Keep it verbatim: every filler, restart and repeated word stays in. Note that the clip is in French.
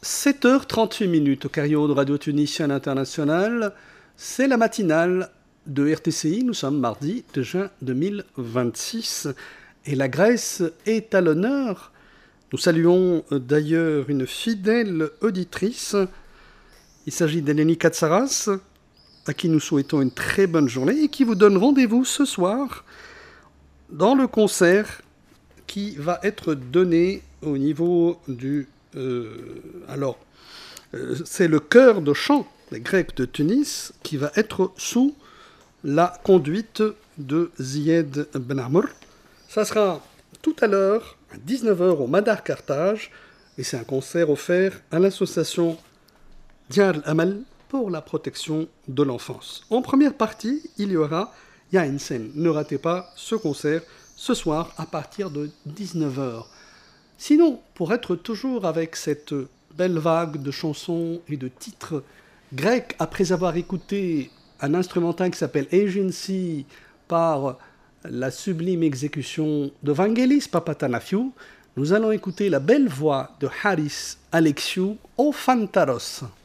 sept heures trente-huit minutes au Cario de Radio Tunisien International. C'est la matinale de R T C I. Nous sommes mardi de juin deux mille vingt-six et la Grèce est à l'honneur. Nous saluons d'ailleurs une fidèle auditrice. Il s'agit d'Eleni Katsaras, à qui nous souhaitons une très bonne journée et qui vous donne rendez-vous ce soir dans le concert qui va être donné au niveau du... Euh, alors, euh, c'est le chœur de chant des Grecs de Tunis qui va être sous la conduite de Zied Ben Amr. Ça sera tout à l'heure, à dix-neuf heures, au Madar Carthage, et c'est un concert offert à l'association Diar al-Amal pour la protection de l'enfance. En première partie, il y aura Yain Sen. Ne ratez pas ce concert ce soir à partir de dix-neuf heures. Sinon, pour être toujours avec cette belle vague de chansons et de titres grecs, après avoir écouté un instrumental qui s'appelle Agency par la sublime exécution de Vangelis Papatanafyou, nous allons écouter la belle voix de Haris Alexiou au Fantaros.